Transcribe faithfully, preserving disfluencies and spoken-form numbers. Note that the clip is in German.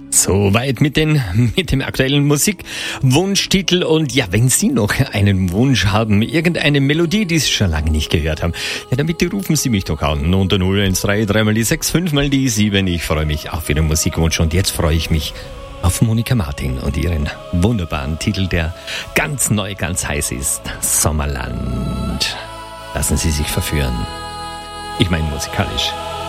Soweit mit, den, mit dem aktuellen Musikwunschtitel. Und ja, wenn Sie noch einen Wunsch haben, irgendeine Melodie, die Sie schon lange nicht gehört haben, ja, dann bitte rufen Sie mich doch an. Unter null eins drei, dreimal die sechs, fünfmal die sieben. Ich freue mich auf Ihren Musikwunsch. Und jetzt freue ich mich auf Monika Martin und ihren wunderbaren Titel, der ganz neu, ganz heiß ist. Sommerland. Lassen Sie sich verführen. Ich meine musikalisch.